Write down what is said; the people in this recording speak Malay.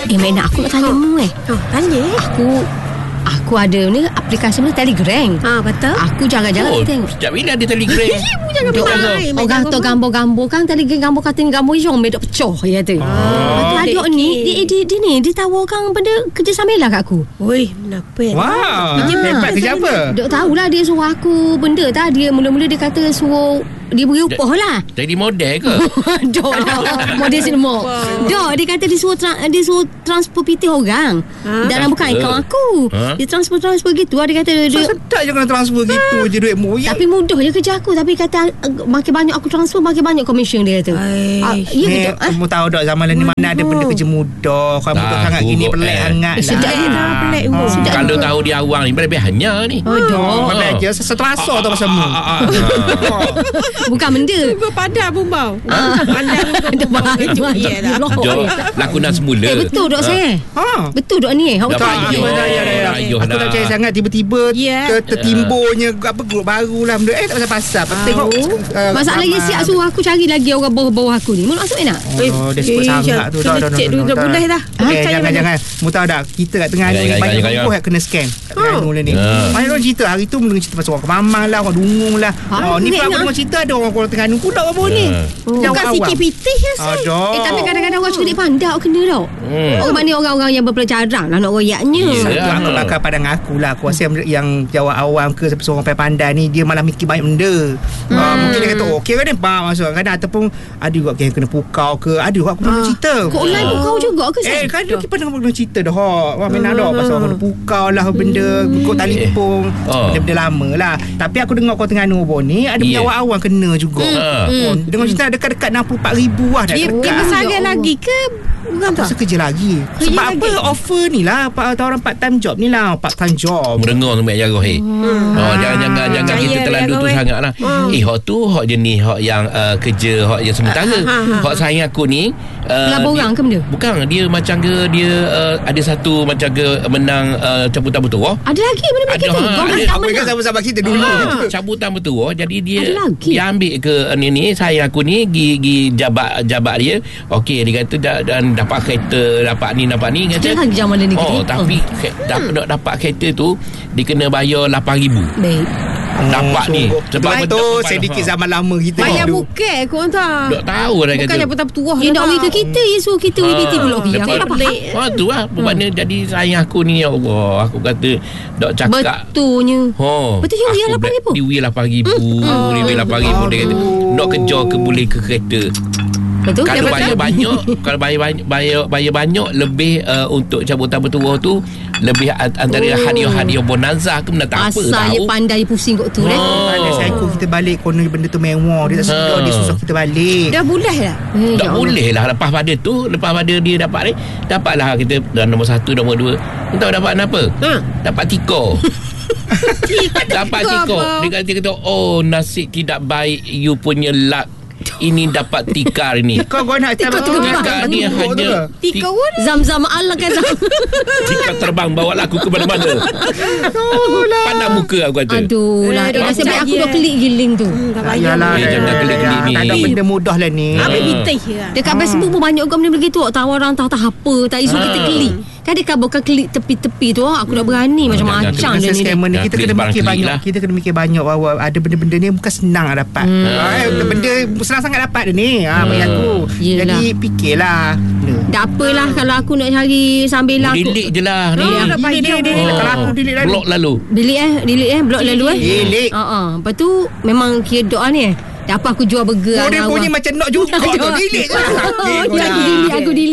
Mek, aku nak tanya mu Tanya. Aku ada ni aplikasi ni Telegram. Betul. Aku jarang-jarang tengok. Sejak bila ada Telegram? Jangan main. Orang tu gambar-gambar kan Telegram gambar kata ni gambar hijau mek pecah ya tu. Adik ni dia tahu orang benda kerja sambil lah kat aku. Oi, kenapa? Wow. Hebat kerja apa? Dok tahulah dia suruh aku benda tak. Dia mula-mula dia kata suruh dia beri upah lah. Jadi model ke? Dok dah. Model sinema. Dok dia kata dia suruh transfer PT orang. Dalam bukan akaun aku. Dia transfer gitu. Dia kata dia Sedap je kena transfer gitu je duit moyang. tapi mudah je kerja aku. Tapi kata makin banyak aku transfer makin banyak komisen dia kata. Ya betul. Kamu tahu tak zaman ni mana ada benda kerja mudah. Kalau mudah sangat gini pelik sangat lah. Sedap Pelik. Kalau tahu dia awang ni berlebihannya ni. Mana aja satu rasa tu pasal mu. Bukan benda. Padat pun bau. Ada bahaya. Jom lakonan semula. Betul dok saya. Betul dok ni. Awak tahu. Aku tak percaya sangat tiba-tiba tertimbulnya apa grup baru lah benda. Tak pasal-pasal. Tengok Masalahnya siap suruh aku cari lagi orang bawah-bawah aku ni. Mau masuk nak? dia sebut sangat tu. Cek dulu dah boleh dah. Jangan. Mu tahu tak kita kat tengah ni banyak orang kena scam kat Terengganu ni. Mana orang cerita hari tu mula cerita pasal orang Kemamang lah, orang Dungung lah. Ni pun aku cerita ada orang Terengganu pula apa ni. Bukan sikit pitih ya Aduh. Tapi kadang-kadang orang cerdik pandai kena tau. Orang mana orang-orang yang berpelajaran lah nak royaknya. Aku bakal pandang aku lah. Aku rasa yang jawab awam ke seorang pandai ni dia malah mikir banyak benda. Mungkin dia kata okey kan masuk kadang ataupun ada juga yang kena pukau ke. Ada juga aku pernah cerita. Kau online pukau juga ke saya? Kadang kita pernah cerita dah. Orang main ada pasal orang kena pukau lah benda kod telefon. Benda-benda lama lah. Tapi aku dengar kau Terengganu pun ni ada jawab awam kena juga. Dengar cerita dekat-dekat 64,000 lah dah Dia dekat. bersaran lagi ke? Bukan Tak kerja lagi. Sebab apa offer ni lah tawaran part time job ni lah. Part time job. Merengung tu mek jarah jangan kita terlalu tu sangatlah. Hak tu hak jenis hak yang kerja hak yang sementara. Hak saya aku ni Laporan ke benda? bukan dia macam ke dia ada satu macam ke menang cabutan bertuah. Ada lagi benda macam tu? Aku ingat sama-sama kita dulu. Cabutan bertuah. Jadi dia Ada lagi? dia ambil ke ni saya aku ni gi jabat dia. Okey dia kata dan dapat kereta dapat ni kata. Dia lagi zaman ni Tapi dapat kereta tu dia kena bayar 8,000. Baik. Dapat ni sebab tu sedikit zaman lama kita Bayar dulu. bukan kau tak. Tak tahu dah kata. Bukan jabatan petuah. Dia nak bagi ke kita. Dia suruh kita WBT pula. Aku tak faham. Tu lah bermakna jadi sayang aku ni ya Allah aku kata dok cakap Betulnya. Betul je dia 8,000. Dia wih 8,000. Dia wih 8,000 dia kata nak kejar ke boleh ke kereta. Betul. Kalau bayar banyak kalau bayar banyak lebih untuk cabutan bertuah tu lebih antara hadiah bonanza ke mana tak apa tahu. Asalnya pandai pusing kot tu Pandai psycho kita balik konon benda tu mewah. Dia tak sedar dia susah kita balik. Dah boleh lah. Tak boleh lah lepas pada dia dapat ni dapatlah kita nombor 1 nombor 2 tahu dapat apa dapat tiko. Dapat tiko dia kata nasib tidak baik you punya luck ini dapat tikar ni. Kau nak Tikar ni hanya Tikar Zam-zam Allah kan Zam. tikar terbang bawa aku ke mana-mana. Pandang muka aku kata. Aduh lah. Nasib baik aku dah klik giling tu. Tak payah. Jangan klik-klik ni. Tak ada benda mudah lah ni. Habis pitih lah. Dekat Facebook pun banyak orang benda begitu. Tahu orang tahu apa. Tak isu kita klik. Kan dia bukan klik tepi-tepi tu. Aku dah berani macam-macam dia ni. Scammer ni kita kena mikir banyak lah. Kita kena mikir banyak bahawa ada benda-benda ni bukan senang nak dapat. Benda senang sangat dapat dia ni. Bagi aku. Jadi fikirlah. Tak apalah kalau aku nak cari sambil lah aku. Delete je lah ni. Delete. Kalau aku delete lalu. Blok lalu. Delete blok lalu Delete. Lepas tu memang kira doa ni. Dapat aku jual burger. Dia bunyi macam nak juga. Delete je. Aku delete